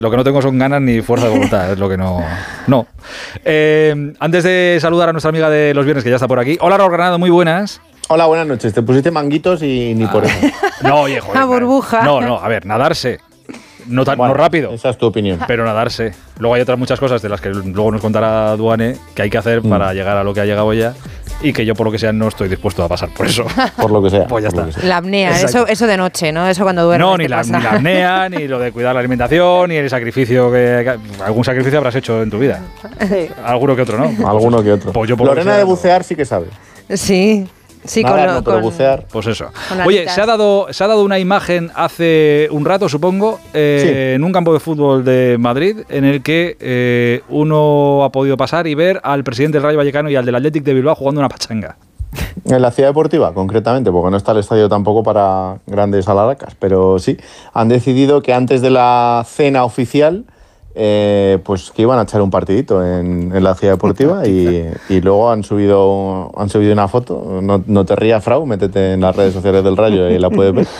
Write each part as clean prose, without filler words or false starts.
Lo que no tengo son ganas ni fuerza de voluntad, es lo que no... Antes de saludar a nuestra amiga de los viernes, que ya está por aquí. Hola, Raúl Granado, muy buenas. Hola, buenas noches. Te pusiste manguitos y ni por eso. No, oye, joder. La burbuja. No, a ver, nadarse. No rápido. Esa es tu opinión. Pero nadarse. Luego hay otras muchas cosas de las que luego nos contará Duane que hay que hacer para llegar a lo que ha llegado ella y que yo, por lo que sea, no estoy dispuesto a pasar por eso. Por lo que sea. Pues ya está. La apnea, eso de noche, ¿no? Eso cuando duermes. No, ni la apnea, ni lo de cuidar la alimentación, ni el sacrificio que algún sacrificio habrás hecho en tu vida. Alguno que otro, ¿no? Alguno que otro. Pues yo Lorena de bucear sí que sabe. Sí. Sí, Nada, pero bucear. Pues eso. Oye, se ha dado una imagen hace un rato, supongo, en un campo de fútbol de Madrid, en el que uno ha podido pasar y ver al presidente del Rayo Vallecano y al del Athletic de Bilbao jugando una pachanga. En la ciudad deportiva, concretamente, porque no está el estadio tampoco para grandes alaracas, pero sí, han decidido que antes de la cena oficial, pues que iban a echar un partidito en la ciudad deportiva y luego han subido una foto. No te rías, Frau, métete en las redes sociales del Rayo y la puedes ver.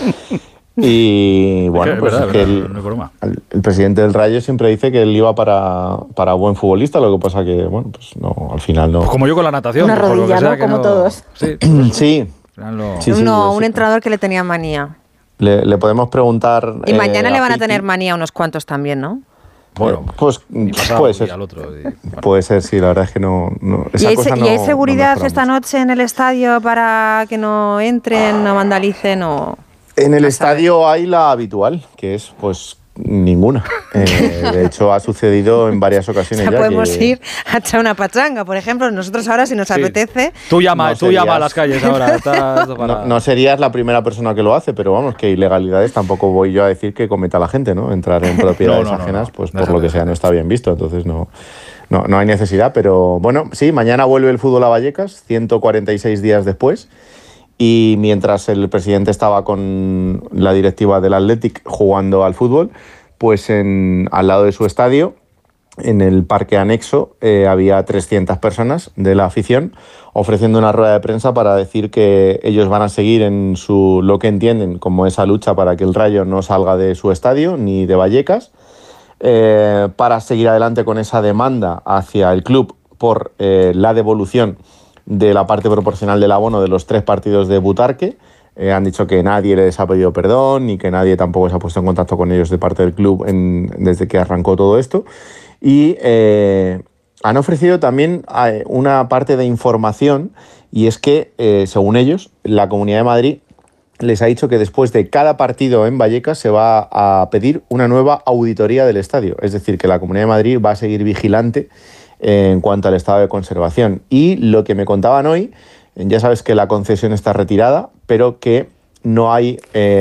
Y bueno, pues es que el presidente del Rayo siempre dice que él iba para buen futbolista, lo que pasa que, bueno, pues no, al final no. Pues como yo con la natación. Una rodilla, ¿no? Como todos. Sí. Un entrenador que le tenía manía. Le podemos preguntar. Y mañana le van a tener manía unos cuantos también, ¿no? Bueno, pues puede ser. Puede ser, sí, la verdad es que no ¿Y hay seguridad esta noche en el estadio para que no entren, no vandalicen o...? En el estadio hay la habitual, que es pues ninguna. De hecho, ha sucedido en varias ocasiones. O sea, podemos ir a echar una pachanga, por ejemplo. Nosotros ahora, si nos apetece... Tú llama a las calles ahora. No serías la primera persona que lo hace, pero vamos, que ilegalidades tampoco voy yo a decir que cometa la gente, ¿no? Entrar en propiedades ajenas, pues por lo que sea, no está bien visto. Entonces no hay necesidad, pero bueno, sí, mañana vuelve el fútbol a Vallecas, 146 días después. Y mientras el presidente estaba con la directiva del Athletic jugando al fútbol, pues al lado de su estadio, en el parque anexo, había 300 personas de la afición ofreciendo una rueda de prensa para decir que ellos van a seguir en lo que entienden como esa lucha para que el Rayo no salga de su estadio ni de Vallecas, para seguir adelante con esa demanda hacia el club por la devolución de la parte proporcional del abono de los 3 partidos de Butarque. Han dicho que nadie les ha pedido perdón ni que nadie tampoco se ha puesto en contacto con ellos de parte del club desde que arrancó todo esto. Y han ofrecido también una parte de información, y es que, según ellos, la Comunidad de Madrid les ha dicho que después de cada partido en Vallecas se va a pedir una nueva auditoría del estadio. Es decir, que la Comunidad de Madrid va a seguir vigilante en cuanto al estado de conservación. Y lo que me contaban hoy, ya sabes que la concesión está retirada, pero que no hay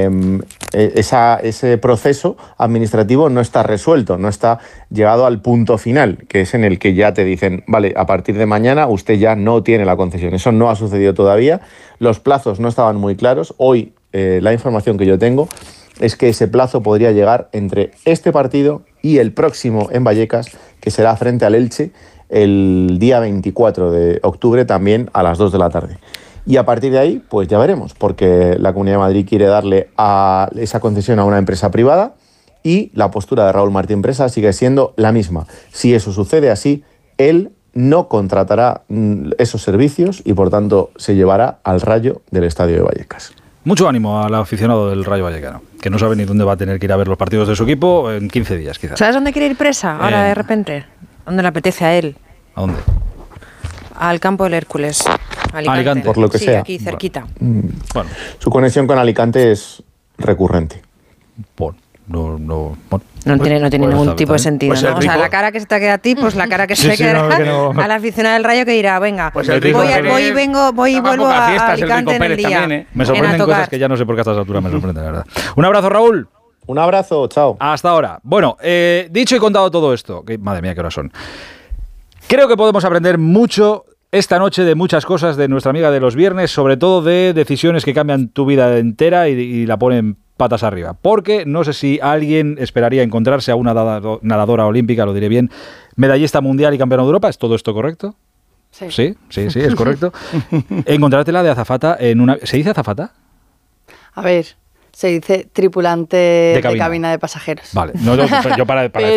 ese proceso administrativo no está resuelto, no está llegado al punto final, que es en el que ya te dicen, vale, a partir de mañana usted ya no tiene la concesión. Eso no ha sucedido todavía, los plazos no estaban muy claros. Hoy la información que yo tengo es que ese plazo podría llegar entre este partido y el próximo en Vallecas, que será frente al Elche el día 24 de octubre, también a las 2 de la tarde. Y a partir de ahí, pues ya veremos, porque la Comunidad de Madrid quiere darle a esa concesión a una empresa privada y la postura de Raúl Martín Presa sigue siendo la misma. Si eso sucede así, él no contratará esos servicios y, por tanto, se llevará al Rayo del Estadio de Vallecas. Mucho ánimo al aficionado del Rayo Vallecano, que no sabe ni dónde va a tener que ir a ver los partidos de su equipo en 15 días, quizás. ¿Sabes dónde quiere ir Presa ahora de repente? ¿Dónde le apetece a él? ¿A dónde? Al campo del Hércules. Alicante. Por lo que sea. Aquí cerquita. Bueno. Su conexión con Alicante es recurrente. No tiene ningún tipo de sentido, pues ¿no? O sea, la cara que se te queda a ti, pues la cara que se queda al aficionado del Rayo, que dirá, venga, pues voy y vuelvo a Alicante en el día. También, me sorprenden cosas que ya no sé por qué a estas alturas me sorprenden, la verdad. Un abrazo, Raúl. Un abrazo, chao. Hasta ahora. Bueno, dicho y contado todo esto, madre mía, qué horas son. Creo que podemos aprender mucho esta noche de muchas cosas de nuestra amiga de los viernes, sobre todo de decisiones que cambian tu vida entera y la ponen patas arriba. Porque no sé si alguien esperaría encontrarse a una nadadora olímpica, lo diré bien, medallista mundial y campeona de Europa. ¿Es todo esto correcto? Sí, es correcto. Encontrártela de azafata en una... ¿Se dice azafata? A ver... Se dice tripulante de cabina de pasajeros. Vale, yo para pero